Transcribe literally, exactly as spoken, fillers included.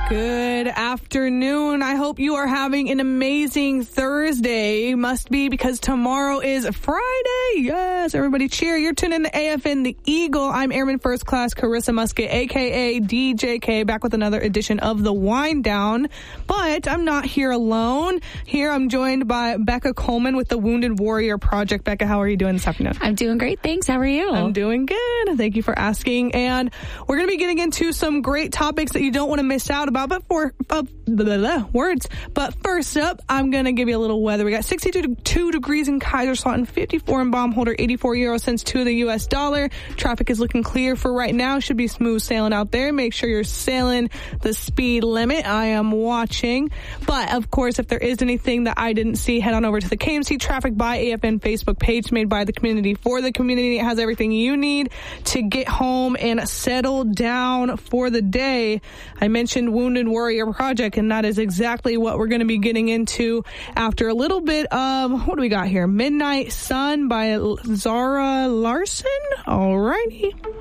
Good afternoon. I hope you are having an amazing Thursday. Must be because tomorrow is Friday. Yes, everybody cheer. You're tuning in to A F N The Eagle. I'm Airman First Class Carissa Musket, a k a. D J K, back with another edition of The Wind Down. But I'm not here alone. Here I'm joined by Becca Coleman with the Wounded Warrior Project. Becca, how are you doing this afternoon? I'm doing great. Thanks. How are you? I'm doing good. Thank you for asking. And we're going to be getting into some great topics that you don't want to miss out about. But for uh, blah, blah, blah, words. But first up, I'm going to give you a little weather. We got sixty-two degrees in Kaiserslautern, fifty-four in Baumholder, eighty-four euro cents to the U S dollar. Traffic is looking clear for right now. Should be smooth sailing out there. Make sure you're sailing the speed limit. I am watching. But of course, if there is anything that I didn't see, head on over to the K M C Traffic by A F N Facebook page, made by the community for the community. It has everything you need to get home and settle down for the day. I mentioned Wounded Warrior Project, and that is exactly what we're going to be getting into after a little bit of, what do we got here? Midnight Sun by Zara Larson. All righty.